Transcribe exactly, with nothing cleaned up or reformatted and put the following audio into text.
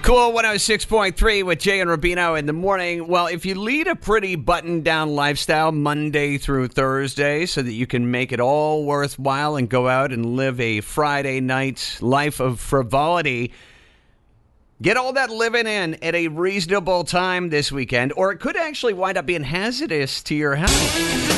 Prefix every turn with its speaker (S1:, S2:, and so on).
S1: Cool one oh six point three with Jay and Rubino in the morning. Well, if you lead a pretty buttoned-down lifestyle Monday through Thursday so that you can make it all worthwhile and go out and live a Friday night life of frivolity, get all that living in at a reasonable time this weekend, or it could actually wind up being hazardous to your health.